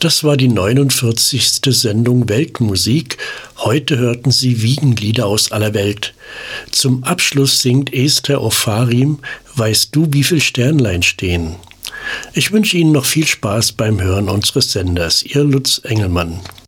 Das war die 49. Sendung Weltmusik. Heute hörten Sie Wiegenlieder aus aller Welt. Zum Abschluss singt Esther Ofarim »Weißt du, wie viel Sternlein stehen?« Ich wünsche Ihnen noch viel Spaß beim Hören unseres Senders. Ihr Lutz Engelmann.